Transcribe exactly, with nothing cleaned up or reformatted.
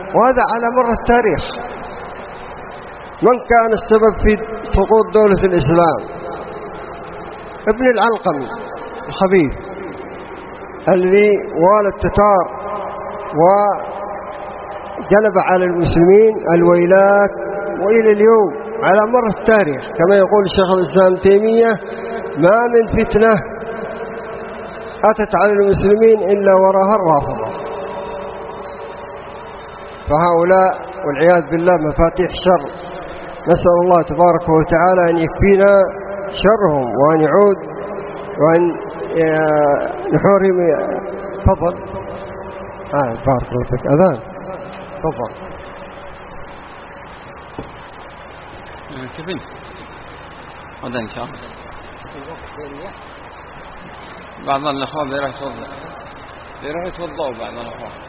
وهذا على مر التاريخ. من كان السبب في سقوط دولة الإسلام؟ ابن العلقمي الخبيث الذي والى التتار وجلب على المسلمين الويلات، وإلى اليوم على مر التاريخ كما يقول الشيخ الإسلام تيمية: ما من فتنة أتت على المسلمين إلا وراها الرافضة. فهؤلاء والعياذ بالله مفاتيح شر، نسأل الله تبارك وتعالى أن يكفينا شرهم وأن يعود وأن نحورهم. تفضل. آه بارك الله فيك. أذان. تفضل. كيف انت؟ هذا إن شاء الله. بعض الأخوة بيروح يتوضأ بيروح يتوضأوا بعض الأخوة.